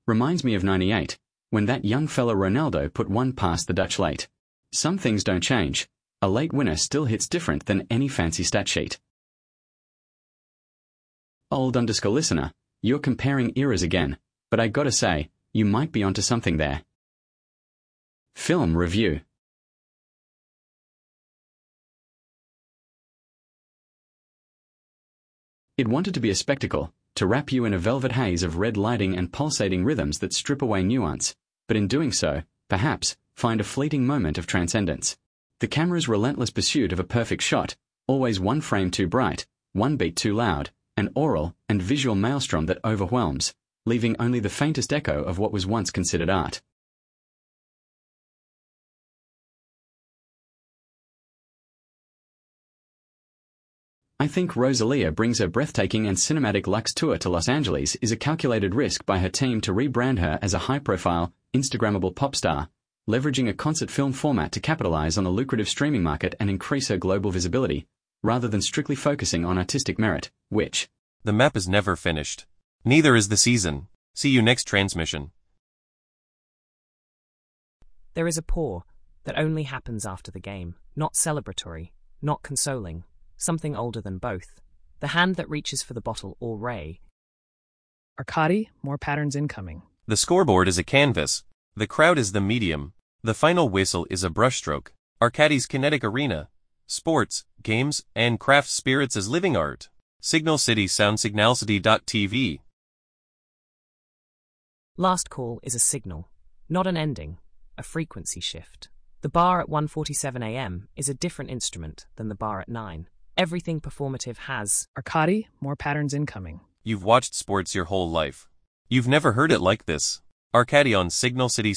Reminds me of '98, when that young fella Ronaldo put one past the Dutch late. Some things don't change. A late winner still hits different than any fancy stat sheet. Old_listener, you're comparing eras again, but I gotta say, you might be onto something there. Film review. It wanted to be a spectacle, to wrap you in a velvet haze of red lighting and pulsating rhythms that strip away nuance, but in doing so, perhaps, find a fleeting moment of transcendence. The camera's relentless pursuit of a perfect shot, always one frame too bright, one beat too loud, an aural and visual maelstrom that overwhelms, leaving only the faintest echo of what was once considered art. I think Rosalia brings her breathtaking and cinematic Lux tour to Los Angeles is a calculated risk by her team to rebrand her as a high-profile, Instagrammable pop star, leveraging a concert film format to capitalize on the lucrative streaming market and increase her global visibility, rather than strictly focusing on artistic merit, which... The map is never finished. Neither is the season. See you next transmission. There is a pour that only happens after the game, not celebratory, not consoling, something older than both. The hand that reaches for the bottle or ray. Arcadi, more patterns incoming. The scoreboard is a canvas. The crowd is the medium. The final whistle is a brushstroke. Arcadi's kinetic arena. Sports, games, and craft spirits as living art. Signal City Sound Signalcity.tv. Last call is a signal, not an ending, a frequency shift. The bar at 1:47 a.m. is a different instrument than the bar at 9. Everything performative has... Arcadi, more patterns incoming. You've watched sports your whole life. You've never heard it like this. Arcadi on Signal City